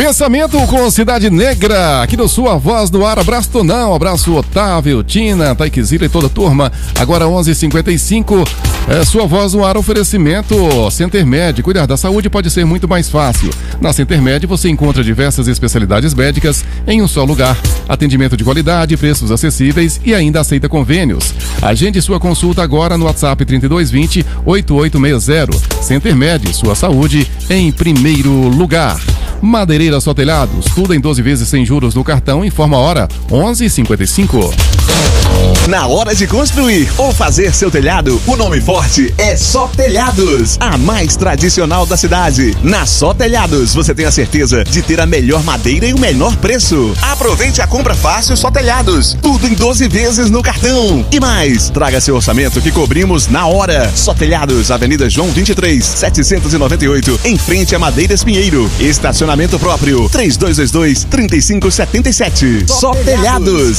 Pensamento com Cidade Negra, aqui no Sua Voz no Ar. Abraço, Tonão, abraço, Otávio, Tina, Taikizira e toda a turma. Agora 11h55, Sua Voz no Ar, oferecimento Center Med. Cuidar da saúde pode ser muito mais fácil. Na Center Med você encontra diversas especialidades médicas em um só lugar. Atendimento de qualidade, preços acessíveis e ainda aceita convênios. Agende sua consulta agora no WhatsApp 3220-8860. Center Med, sua saúde em primeiro lugar. Madeireira Só Telhados, tudo em 12 vezes sem juros no cartão. Informa a hora, 11h55. Na hora de construir ou fazer seu telhado, o nome forte é Só Telhados, a mais tradicional da cidade. Na Só Telhados, você tem a certeza de ter a melhor madeira e o menor preço. Aproveite a compra fácil Só Telhados, tudo em 12 vezes no cartão. E mais, traga seu orçamento que cobrimos na hora. Só Telhados, Avenida João 23, 798, em frente a Madeiras Pinheiro. Estacionamento próprio, 3222-3577. Só Telhados.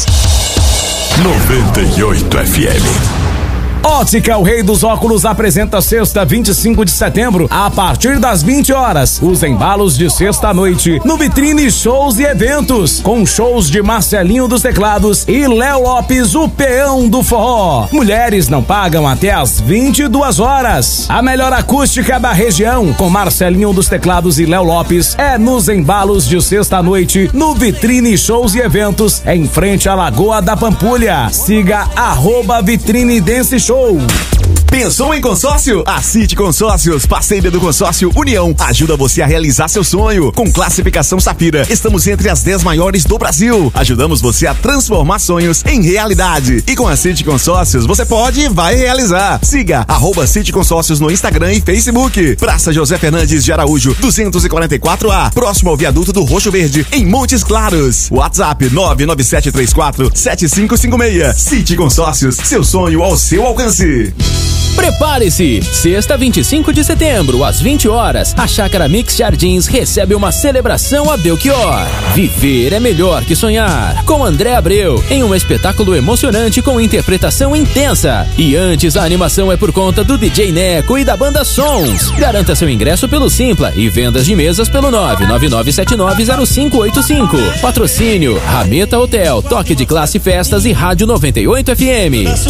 98 FM. Ótica, o Rei dos Óculos, apresenta sexta, 25 de setembro, a partir das 20 horas, os embalos de sexta-noite, no Vitrine Shows e Eventos, com shows de Marcelinho dos Teclados e Léo Lopes, o peão do forró. Mulheres não pagam até às 22 horas. A melhor acústica da região, com Marcelinho dos Teclados e Léo Lopes, é nos embalos de sexta-noite, no Vitrine Shows e Eventos, em frente à Lagoa da Pampulha. Siga @Vitrine Dance Show. Pensou em consórcio? A City Consórcios, parceira do consórcio União, ajuda você a realizar seu sonho. Com classificação Safira, estamos entre as 10 maiores do Brasil. Ajudamos você a transformar sonhos em realidade. E com a City Consórcios, você pode e vai realizar. Siga @City Consórcios no Instagram e Facebook. Praça José Fernandes de Araújo, 244A, próximo ao viaduto do Roxo Verde, em Montes Claros. WhatsApp 99734-7556. City Consórcios, seu sonho ao seu alcance. Prepare-se! Sexta, 25 de setembro, às 20 horas, a Chácara Mix Jardins recebe uma celebração a Belchior. Viver é melhor que sonhar. Com André Abreu, em um espetáculo emocionante com interpretação intensa. E antes, a animação é por conta do DJ Neco e da banda Sons. Garanta seu ingresso pelo Simpla e vendas de mesas pelo 999790585. Patrocínio Rameta Hotel, Toque de Classe Festas e Rádio 98 FM.